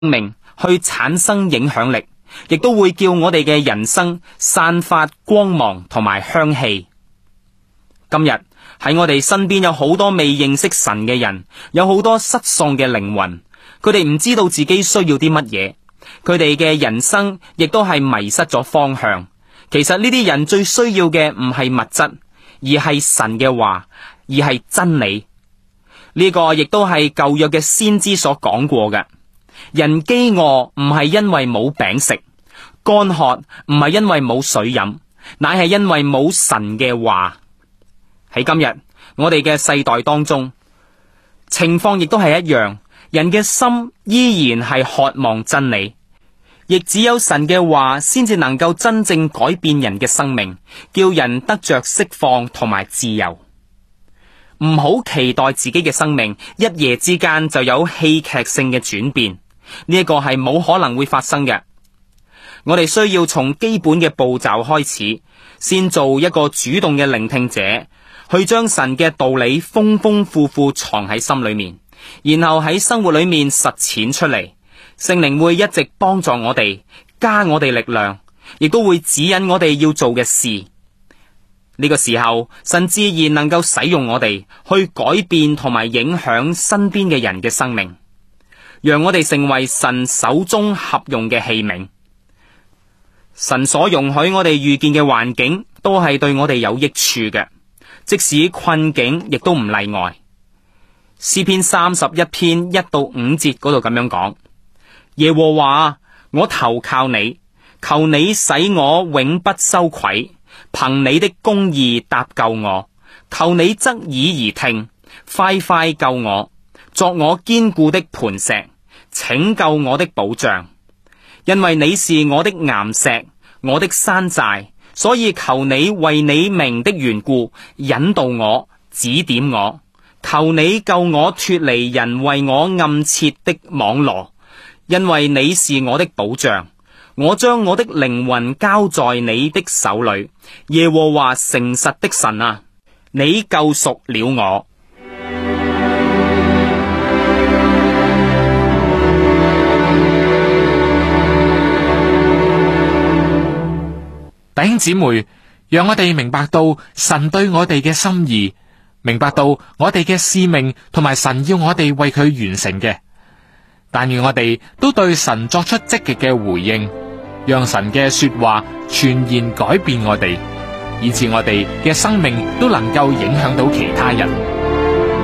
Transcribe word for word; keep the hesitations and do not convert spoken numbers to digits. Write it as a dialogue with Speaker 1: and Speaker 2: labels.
Speaker 1: 命去產生影響力，亦都會叫我哋嘅人生散發光芒同埋香氣。今日喺我哋身邊有好多未認識神嘅人，有好多失喪嘅靈魂，佢哋唔知道自己需要啲乜嘢，佢哋嘅人生亦都係迷失咗方向。其實呢啲人最需要嘅唔係物質，而係神嘅話，而係真理。呢個亦都係舊約嘅先知所講過嘅。人飢餓唔係因為冇餅食，乾渴唔係因為冇水飲，乃係因為冇神嘅話。喺今日我哋嘅世代當中，情況亦都係一樣，人嘅心依然係渴望真理，亦只有神嘅話先至能夠真正改變人嘅生命，叫人得着釋放同埋自由。唔好期待自己嘅生命一夜之間就有戲劇性嘅轉變，呢一個係冇可能會發生嘅。我哋需要從基本嘅步驟開始，先做一個主動嘅聆聽者，去將神嘅道理豐豐富富藏喺心裏面，然後喺生活裏面實踐出嚟。聖靈會一直幫助我哋，加我哋力量，亦都會指引我哋要做嘅事。呢個時候，神自然能夠使用我哋去改變同埋影響身邊嘅人嘅生命，讓我哋成為神手中合用嘅器皿。神所容許我哋遇見嘅環境，都係對我哋有益處嘅，即使困境亦都唔例外。詩篇三十一篇一到五節嗰度咁樣講：耶和華，我投靠你，求你使我永不羞愧，憑你的公義搭救我，求你側耳而聽，快快救我，作我堅固的磐石，拯救我的保障。因為你是我的岩石，我的山寨，所以求你為你名的緣故引導我，指點我。求你救我脫離人為我暗設的網羅，因為你是我的保障。我將我的靈魂交在你的手裏，耶和華誠實的神啊，你救贖了我。
Speaker 2: 弟兄姊妹，讓我哋明白到神對我哋嘅心意，明白到我哋嘅使命同埋神要我哋為佢完成嘅。但願我哋都對神作出積極嘅回應，讓神嘅說話全然改變我哋，以致我哋嘅生命都能夠影響到其他人。